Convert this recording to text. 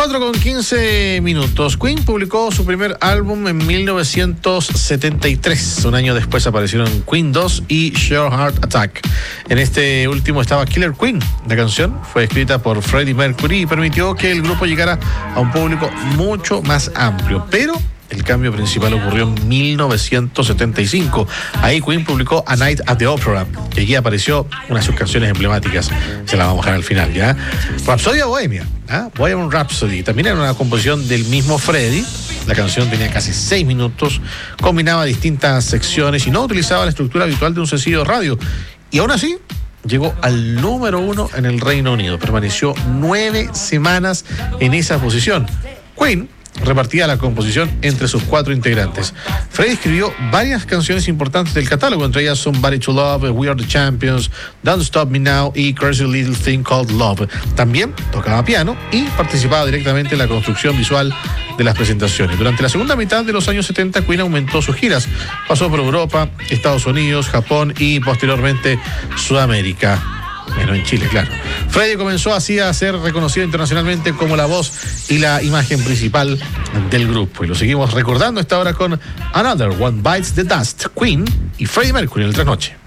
4:15. Queen publicó su primer álbum en 1973. Un año después aparecieron Queen 2 y Sheer Heart Attack. En este último estaba Killer Queen. La canción fue escrita por Freddie Mercury y permitió que el grupo llegara a un público mucho más amplio. Pero el cambio principal ocurrió en 1975. Ahí Queen publicó A Night at the Opera, y allí apareció una de sus canciones emblemáticas. Se la vamos a dejar al final, ¿ya? Rhapsodia Bohemia, Bohemian Rhapsody. También era una composición del mismo Freddie. La canción tenía casi 6 minutos, combinaba distintas secciones y no utilizaba la estructura habitual de un sencillo de radio. Y aún así, llegó al número 1 en el Reino Unido. Permaneció 9 semanas en esa posición. Queen repartía la composición entre sus 4 integrantes. Freddie escribió varias canciones importantes del catálogo, entre ellas Somebody to Love, We Are the Champions, Don't Stop Me Now y Crazy Little Thing Called Love. También tocaba piano y participaba directamente en la construcción visual de las presentaciones. Durante la segunda mitad de los años 70, Queen aumentó sus giras. Pasó por Europa, Estados Unidos, Japón y posteriormente Sudamérica. Bueno, en Chile, claro. Freddie comenzó así a ser reconocido internacionalmente como la voz y la imagen principal del grupo. Y lo seguimos recordando esta hora con Another One Bites the Dust, Queen y Freddie Mercury en el Trasnoche.